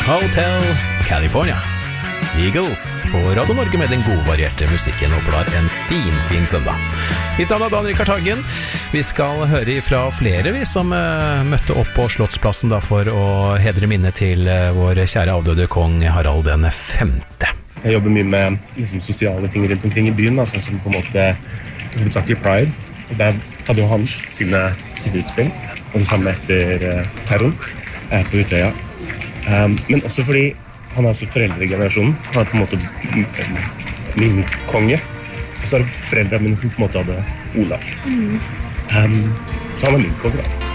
Hotel California. Eagles på Radio Norge med den gode varierte musikken. Håper du har en fin søndag. Mitt navn Dan Rikard Hagen. Vi skal høre fra flere vi som møtte opp på Slottsplassen da, for å hedre minnet til vår kjære avdøde kong Harald den 5. Jeg jobber mye med liksom, sosiale ting rundt omkring i byen, da, sånn som på en måte hovedsakelig Pride. Og der hadde jo han sine utspill, og det samme etter terroren på Utøya. Men også fordi han er også foreldregenerasjonen. Han er på en måte min konge. Og så er det foreldrene mine som på en måte hadde Olav. Så han er min konge da.